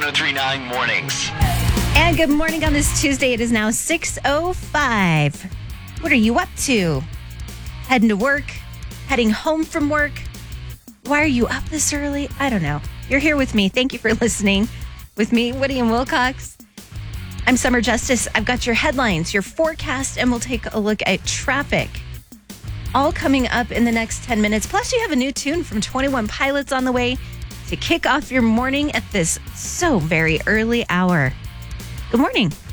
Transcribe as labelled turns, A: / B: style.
A: 1039 Mornings.
B: And good morning on this Tuesday. It is now 6:05. What are you up to? Heading to work? Heading home from work? Why are you up this early? I don't know. You're here with me. Thank you for listening with me, Woody and Wilcox. I'm Summer Justice. I've got your headlines, your forecast, and we'll take a look at traffic. All coming up in the next 10 minutes. Plus, you have a new tune from 21 Pilots on the way to kick off your morning at this so very early hour. Good morning.